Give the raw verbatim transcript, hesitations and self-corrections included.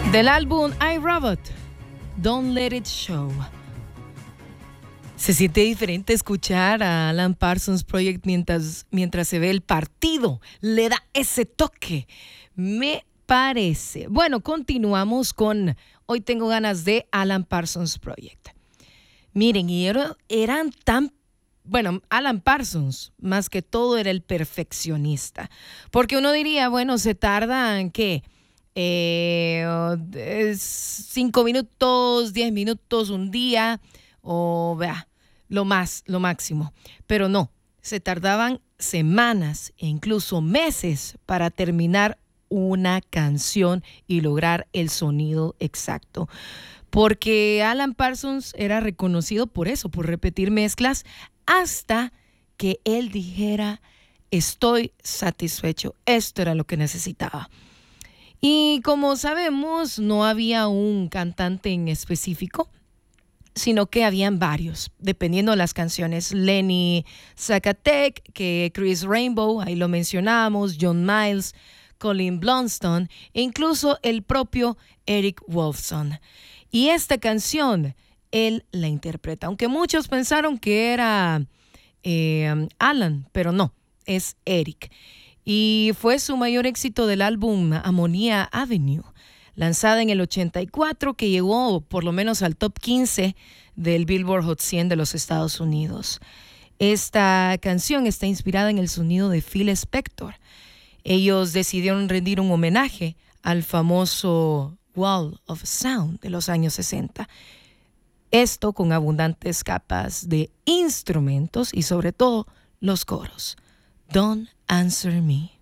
Del álbum I, Robot, Don't Let It Show. Se siente diferente escuchar a Alan Parsons Project mientras, mientras se ve el partido. Le da ese toque, me parece. Bueno, continuamos con Hoy Tengo Ganas de Alan Parsons Project. Miren, y era, eran tan... Bueno, Alan Parsons, más que todo, era el perfeccionista. Porque uno diría, bueno, se tardan, ¿qué? Eh, cinco minutos, diez minutos, un día, o vea, lo más, lo máximo. Pero no, se tardaban semanas e incluso meses para terminar una canción y lograr el sonido exacto. Porque Alan Parsons era reconocido por eso, por repetir mezclas hasta que él dijera, estoy satisfecho, esto era lo que necesitaba. Y como sabemos, no había un cantante en específico, sino que habían varios, dependiendo de las canciones. Lenny Zacatec, que Chris Rainbow, ahí lo mencionamos, John Miles, Colin Blunstone e incluso el propio Eric Woolfson. Y esta canción, él la interpreta, aunque muchos pensaron que era eh, Alan, pero no, es Eric. Y fue su mayor éxito del álbum Ammonia Avenue, lanzada en el ochenta y cuatro, que llegó por lo menos al top quince del Billboard Hot cien de los Estados Unidos. Esta canción está inspirada en el sonido de Phil Spector. Ellos decidieron rendir un homenaje al famoso Wall of Sound de los años sesenta. Esto con abundantes capas de instrumentos y sobre todo los coros. Don't Answer Me.